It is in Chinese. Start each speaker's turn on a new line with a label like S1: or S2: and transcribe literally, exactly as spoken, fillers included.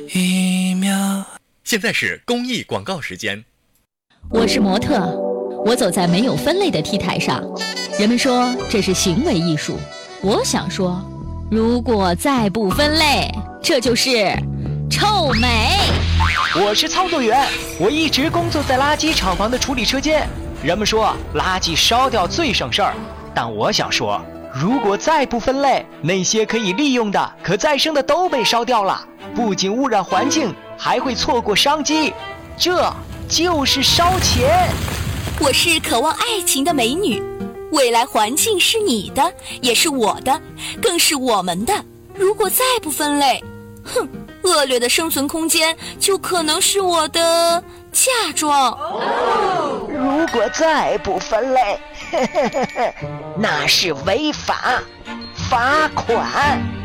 S1: 一秒。
S2: 现在是公益广告时间。
S3: 我是模特，我走在没有分类的 T 台上，人们说这是行为艺术。我想说，如果再不分类，这就是臭美。
S4: 我是操作员，我一直工作在垃圾厂房的处理车间。人们说垃圾烧掉最省事儿，但我想说，如果再不分类，那些可以利用的、可再生的都被烧掉了，不仅污染环境，还会错过商机，这就是烧钱。
S5: 我是渴望爱情的美女，未来环境是你的，也是我的，更是我们的。如果再不分类，哼，恶劣的生存空间就可能是我的嫁妆。
S4: 如果再不分类，那是违法，罚款。